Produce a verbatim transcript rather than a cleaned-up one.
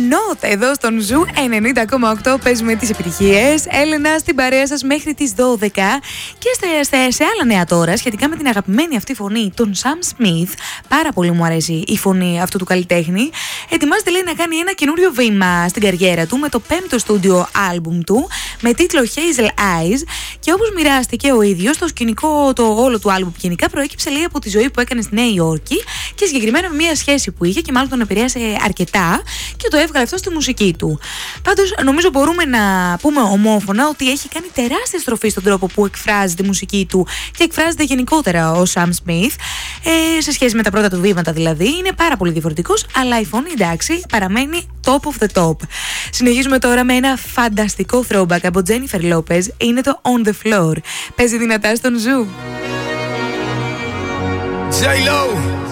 Not εδώ στον Ζου ενενήντα κόμμα οκτώ παίζουμε τις επιτυχίες. Έλενα στην παρέα σας μέχρι τις δώδεκα. Και σε, σε άλλα νέα τώρα σχετικά με την αγαπημένη αυτή φωνή, τον Sam Smith. Πάρα πολύ μου αρέσει η φωνή αυτού του καλλιτέχνη. Ετοιμάζεται, λέει, να κάνει ένα καινούριο βήμα στην καριέρα του με το πέμπτο στούντιο άλμπουμ του με τίτλο Hazel Eyes. Και όπως μοιράστηκε ο ίδιος, το σκηνικό, το όλο του άλμπουμ γενικά προέκυψε, λέει, από τη ζωή που έκανε στη Νέα Υόρκη και συγκεκριμένα με μια σχέση που είχε και μάλλον τον επηρέασε αρκετά και το έβγαλε αυτό στη μουσική του. Πάντως, νομίζω μπορούμε να πούμε ομόφωνα ότι έχει κάνει τεράστια στροφή στον τρόπο που εκφράζει τη μουσική του και εκφράζεται γενικότερα ο Sam Smith, ε, σε σχέση με τα πρώτα του βήματα δηλαδή. Είναι πάρα πολύ διαφορετικός, αλλά η φωνή, εντάξει, παραμένει top of the top. Συνεχίζουμε τώρα με ένα φανταστικό throwback από Jennifer Lopez. Είναι το On The Floor. Παίζει δυνατά στον Ζου. J-Lo.